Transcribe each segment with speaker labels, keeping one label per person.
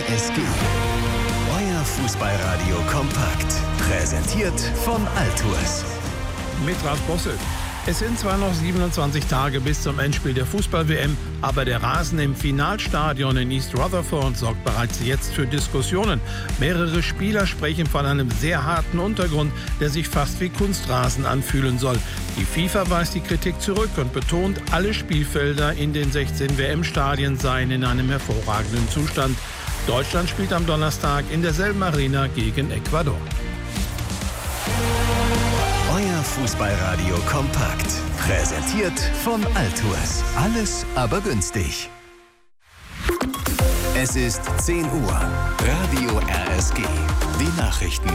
Speaker 1: RSG. Euer Fußballradio kompakt. Präsentiert von Altours.
Speaker 2: Mit Ralf Bosse. Es sind zwar noch 27 Tage bis zum Endspiel der Fußball-WM, aber der Rasen im Finalstadion in East Rutherford sorgt bereits jetzt für Diskussionen. Mehrere Spieler sprechen von einem sehr harten Untergrund, der sich fast wie Kunstrasen anfühlen soll. Die FIFA weist die Kritik zurück und betont, alle Spielfelder in den 16 WM-Stadien seien in einem hervorragenden Zustand. Deutschland spielt am Donnerstag in derselben Arena gegen Ecuador.
Speaker 1: Euer Fußballradio kompakt. Präsentiert von Altours. Alles aber günstig. Es ist 10 Uhr. Radio RSG. Die Nachrichten.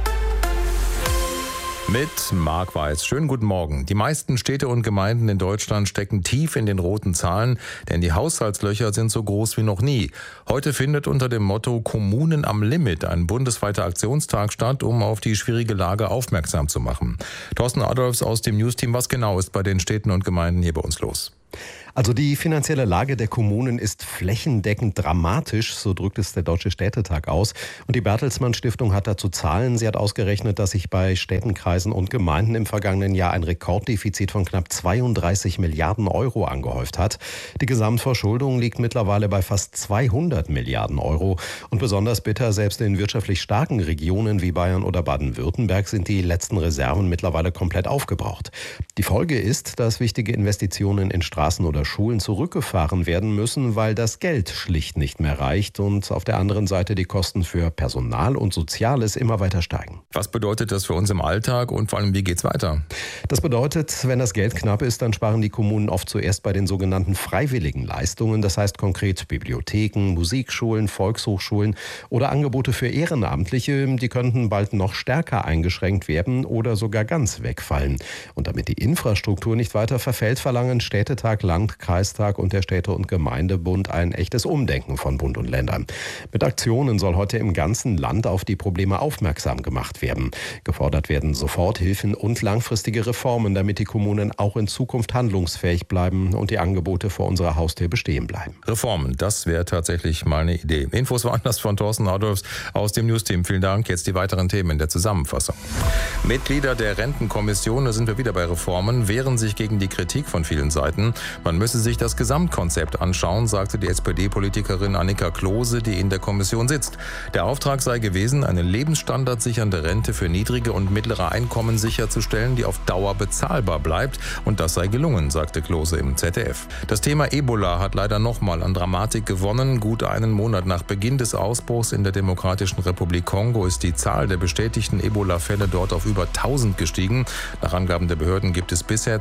Speaker 3: Mit Marc Weiß. Schönen guten Morgen. Die meisten Städte und Gemeinden in Deutschland stecken tief in den roten Zahlen, denn die Haushaltslöcher sind so groß wie noch nie. Heute findet unter dem Motto Kommunen am Limit ein bundesweiter Aktionstag statt, um auf die schwierige Lage aufmerksam zu machen. Thorsten Adolfs aus dem Newsteam, was genau ist bei den Städten und Gemeinden hier bei uns los?
Speaker 4: Also die finanzielle Lage der Kommunen ist flächendeckend dramatisch, so drückt es der Deutsche Städtetag aus. Und die Bertelsmann Stiftung hat dazu Zahlen. Sie hat ausgerechnet, dass sich bei Städten, Kreisen und Gemeinden im vergangenen Jahr ein Rekorddefizit von knapp 32 Milliarden Euro angehäuft hat. Die Gesamtverschuldung liegt mittlerweile bei fast 200 Milliarden Euro. Und besonders bitter, selbst in wirtschaftlich starken Regionen wie Bayern oder Baden-Württemberg sind die letzten Reserven mittlerweile komplett aufgebraucht. Die Folge ist, dass wichtige Investitionen in Straßen oder Schulen zurückgefahren werden müssen, weil das Geld schlicht nicht mehr reicht und auf der anderen Seite die Kosten für Personal und Soziales immer weiter steigen.
Speaker 3: Was bedeutet das für uns im Alltag und vor allem, wie geht's weiter?
Speaker 4: Das bedeutet, wenn das Geld knapp ist, dann sparen die Kommunen oft zuerst bei den sogenannten freiwilligen Leistungen. Das heißt konkret Bibliotheken, Musikschulen, Volkshochschulen oder Angebote für Ehrenamtliche. Die könnten bald noch stärker eingeschränkt werden oder sogar ganz wegfallen. Und damit die Infrastruktur nicht weiter verfällt, verlangen Städtetag, Land, Kreistag und der Städte- und Gemeindebund ein echtes Umdenken von Bund und Ländern. Mit Aktionen soll heute im ganzen Land auf die Probleme aufmerksam gemacht werden. Gefordert werden Soforthilfen und langfristige Reformen, damit die Kommunen auch in Zukunft handlungsfähig bleiben und die Angebote vor unserer Haustür bestehen bleiben.
Speaker 3: Reformen, das wäre tatsächlich mal eine Idee. Infos waren das von Thorsten Adolfs aus dem Newsteam. Vielen Dank. Jetzt die weiteren Themen in der Zusammenfassung. Mitglieder der Rentenkommission, da sind wir wieder bei Reformen, wehren sich gegen die Kritik von vielen Seiten. Man müsse sich das Gesamtkonzept anschauen, sagte die SPD-Politikerin Annika Klose, die in der Kommission sitzt. Der Auftrag sei gewesen, eine lebensstandardsichernde Rente für niedrige und mittlere Einkommen sicherzustellen, die auf Dauer bezahlbar bleibt. Und das sei gelungen, sagte Klose im ZDF. Das Thema Ebola hat leider nochmal an Dramatik gewonnen. Gut einen Monat nach Beginn des Ausbruchs in der Demokratischen Republik Kongo ist die Zahl der bestätigten Ebola-Fälle dort auf über 1000 gestiegen. Nach Angaben der Behörden gibt es bisher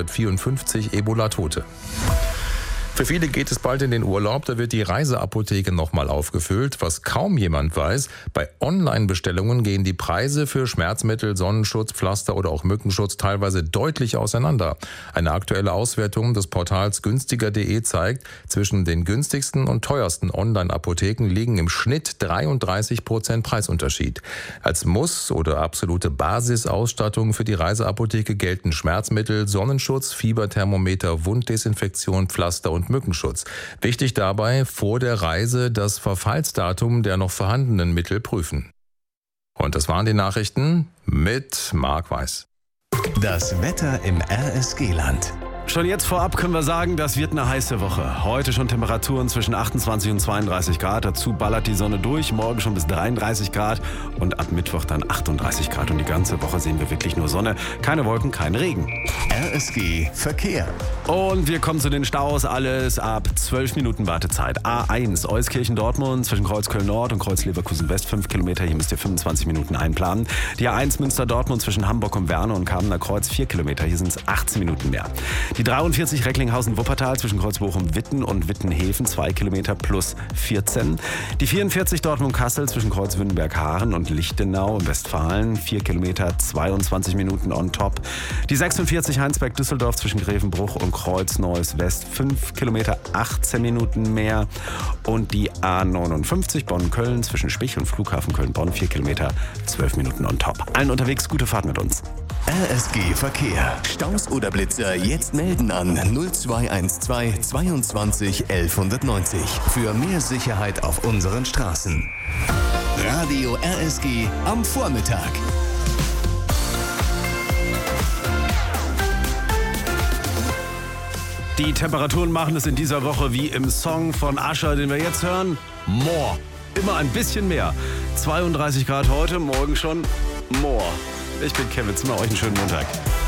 Speaker 3: 254 Ebola-Tote. Für viele geht es bald in den Urlaub, da wird die Reiseapotheke nochmal aufgefüllt. Was kaum jemand weiß, bei Online-Bestellungen gehen die Preise für Schmerzmittel, Sonnenschutz, Pflaster oder auch Mückenschutz teilweise deutlich auseinander. Eine aktuelle Auswertung des Portals günstiger.de zeigt, zwischen den günstigsten und teuersten Online-Apotheken liegen im Schnitt 33% Preisunterschied. Als Muss- oder absolute Basisausstattung für die Reiseapotheke gelten Schmerzmittel, Sonnenschutz, Fieberthermometer, Wunddesinfektion, Pflaster und Mückenschutz. Wichtig dabei, vor der Reise das Verfallsdatum der noch vorhandenen Mittel prüfen. Und das waren die Nachrichten mit Marc Weiß.
Speaker 1: Das Wetter im RSG-Land.
Speaker 5: Schon jetzt vorab können wir sagen, das wird eine heiße Woche. Heute schon Temperaturen zwischen 28 und 32 Grad. Dazu ballert die Sonne durch. Morgen schon bis 33 Grad und ab Mittwoch dann 38 Grad. Und die ganze Woche sehen wir wirklich nur Sonne. Keine Wolken, kein Regen.
Speaker 1: RSG Verkehr.
Speaker 5: Und wir kommen zu den Staus. Alles ab 12 Minuten Wartezeit. A1 Euskirchen-Dortmund zwischen Kreuz Köln-Nord und Kreuz Leverkusen-West 5 Kilometer. Hier müsst ihr 25 Minuten einplanen. Die A1 Münster-Dortmund zwischen Hamburg und Werne und Kamener Kreuz 4 Kilometer. Hier sind es 18 Minuten mehr. Die 43 Recklinghausen-Wuppertal zwischen Kreuz-Bochum-Witten und Wittenhäfen 2 Kilometer plus 14. Die 44 Dortmund-Kassel zwischen Kreuz-Wünnenberg-Haaren und Lichtenau in Westfalen 4 Kilometer 22 Minuten on top. Die 46 Heinsberg-Düsseldorf zwischen Grevenbruch und Kreuz-Neues-West 5 Kilometer 18 Minuten mehr. Und die A59 Bonn-Köln zwischen Spich und Flughafen Köln-Bonn 4 Kilometer 12 Minuten on top. Allen unterwegs gute Fahrt mit uns.
Speaker 1: RSG Verkehr. Staus oder Blitzer jetzt melden an 0212 22 1190. Für mehr Sicherheit auf unseren Straßen. Radio RSG am Vormittag.
Speaker 5: Die Temperaturen machen es in dieser Woche wie im Song von Usher, den wir jetzt hören. More. Immer ein bisschen mehr. 32 Grad heute, morgen schon more. Ich bin Kevin Zimmer, euch einen schönen Montag.